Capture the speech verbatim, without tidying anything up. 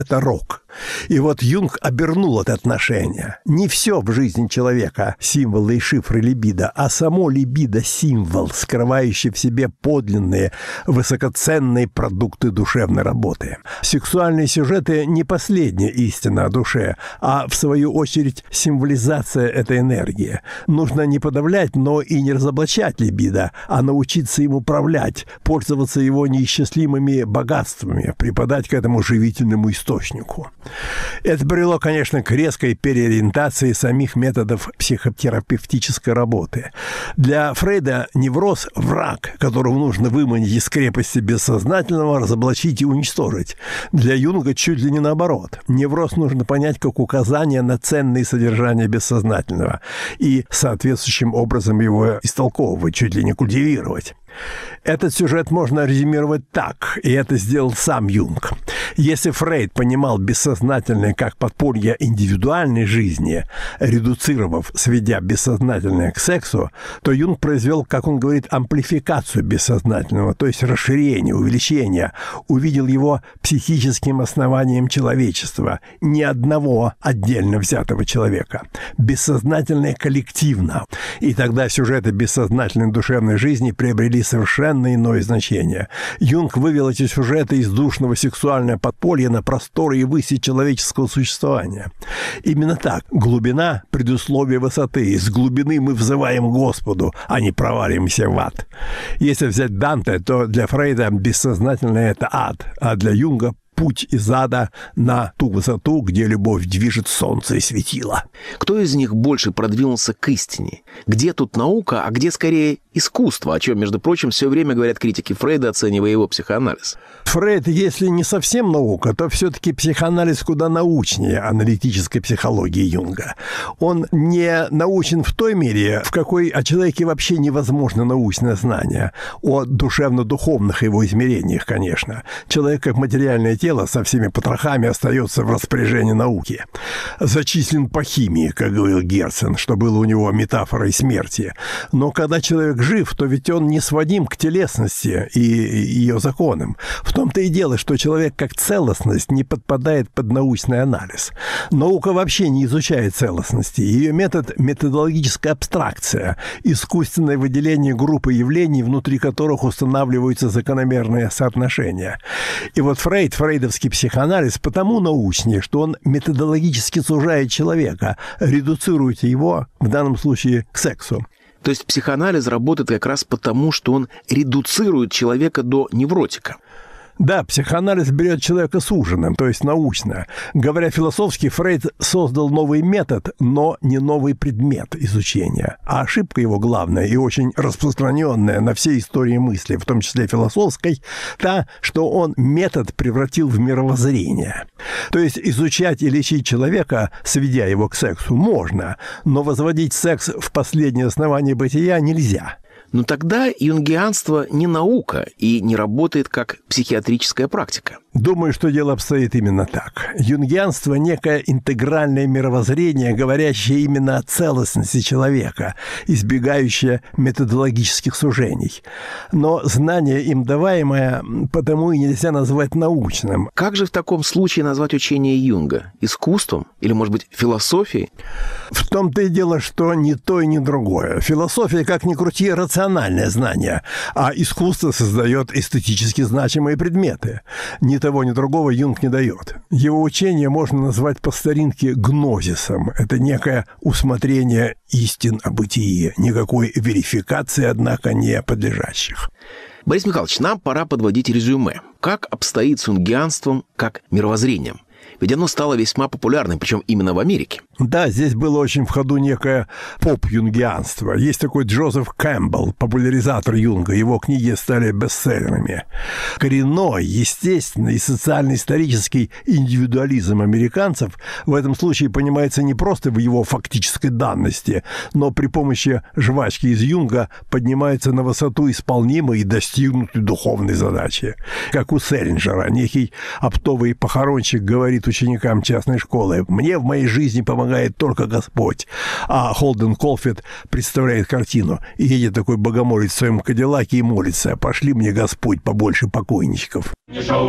это рок. И вот Юнг обернул это отношение. Не все в жизни человека — символы и шифры либидо, а само либидо — символ, скрывающий в себе подлинные, высокоценные продукты душевной работы. Сексуальные сюжеты — не последняя истина о душе, а, в свою очередь, символизация этой энергии. Нужно не подавлять, но и не разоблачать либидо, а научиться им управлять, пользоваться его неисчислимыми богатствами, преподать к этому живительному источнику. Это привело, конечно, к резкой переориентации самих методов психотерапевтической работы. Для Фрейда невроз – враг, которого нужно выманить из крепости бессознательного, разоблачить и уничтожить. Для Юнга чуть ли не наоборот. Невроз нужно понять как указание на ценные содержания бессознательного и соответствующим образом его истолковывать, чуть ли не культивировать. Этот сюжет можно резюмировать так, и это сделал сам Юнг. Если Фрейд понимал бессознательное как подспорье индивидуальной жизни, редуцировав, сведя бессознательное к сексу, то Юнг произвел, как он говорит, амплификацию бессознательного, то есть расширение, увеличение, увидел его психическим основанием человечества, не одного отдельно взятого человека. Бессознательное коллективно. И тогда сюжеты бессознательной душевной жизни приобрели совершенно иное значение. Юнг вывел эти сюжеты из душного сексуального подполья на просторы и выси человеческого существования. Именно так. Глубина – предусловие высоты. Из глубины мы взываем к Господу, а не проваливаемся в ад. Если взять Данте, то для Фрейда бессознательное – это ад, а для Юнга – путь из ада на ту высоту, где любовь движет солнце и светило. Кто из них больше продвинулся к истине? Где тут наука, а где скорее искусство, о чем, между прочим, все время говорят критики Фрейда, оценивая его психоанализ? Фрейд, если не совсем наука, то все-таки психоанализ куда научнее аналитической психологии Юнга. Он не научен в той мере, в какой о человеке вообще невозможно научное знание. О душевно-духовных его измерениях, конечно. Человек как материальное тело со всеми потрохами остается в распоряжении науки. Зачислен по химии, как говорил Герцен, что было у него метафорой смерти. Но когда человек жив, то ведь он не сводим к телесности и ее законам. В том-то и дело, что человек как целостность не подпадает под научный анализ. Наука вообще не изучает целостности. Ее метод – методологическая абстракция, искусственное выделение группы явлений, внутри которых устанавливаются закономерные соотношения. И вот Фрейд, фрейдовский психоанализ потому научнее, что он методологически сужает человека, редуцирует его, в данном случае, к сексу. То есть психоанализ работает как раз потому, что он редуцирует человека до невротика. Да, психоанализ берет человека суженным, то есть научно. Говоря философски, Фрейд создал новый метод, но не новый предмет изучения. А ошибка его главная и очень распространенная на всей истории мысли, в том числе философской, та, что он метод превратил в мировоззрение. То есть изучать и лечить человека, сведя его к сексу, можно, но возводить секс в последнее основание бытия нельзя. Но тогда юнгианство не наука и не работает как психиатрическая практика. Думаю, что дело обстоит именно так. Юнгианство – некое интегральное мировоззрение, говорящее именно о целостности человека, избегающее методологических сужений. Но знание им даваемое потому и нельзя назвать научным. Как же в таком случае назвать учение Юнга? Искусством? Или, может быть, философией? В том-то и дело, что ни то и ни другое. Философия, как ни крути, рациональное знание, а искусство создает эстетически значимые предметы. Ни того, ни другого Юнг не дает. Его учение можно назвать по старинке гнозисом. Это некое усмотрение истин о бытии, никакой верификации, однако, не подлежащих. Борис Михайлович, нам пора подводить резюме. Как обстоит с юнгианством как мировоззрением? Ведь оно стало весьма популярным, причем именно в Америке. Да, здесь было очень в ходу некое поп-юнгианство. Есть такой Джозеф Кэмпбелл, популяризатор Юнга. Его книги стали бестселлерами. Коренной, естественный и социально-исторический индивидуализм американцев в этом случае понимается не просто в его фактической данности, но при помощи жвачки из Юнга поднимается на высоту исполнимой и достигнутой духовной задачи. Как у Селлинджера, некий оптовый похоронщик говорит ученикам частной школы: «Мне в моей жизни помогает только Господь». А Холден Колфит представляет картину: едет такой богомолец в своем кадиллаке и молится: «Пошли мне, Господь, побольше покойничков».